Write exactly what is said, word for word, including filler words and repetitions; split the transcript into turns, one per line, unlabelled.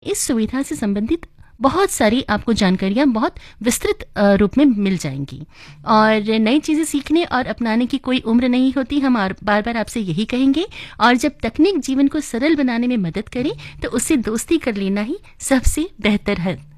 इस सुविधा से संबंधित बहुत सारी आपको जानकारियाँ बहुत विस्तृत अ, रूप में मिल जाएँगी और नई चीज़ें सीखने और अपनाने की कोई उम्र नहीं होती, हम और बार-बार आपसे यही कहेंगे और जब तकनीक जीवन को सरल बनाने में मदद करे, तो उससे दोस्ती कर लेना ही सबसे बेहतर है।